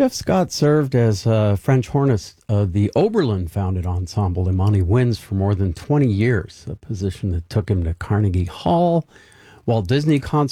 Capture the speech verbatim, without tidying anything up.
Jeff Scott served as uh, French hornist of the Oberlin-founded ensemble Imani Winds for more than twenty years, a position that took him to Carnegie Hall, Walt Disney Concert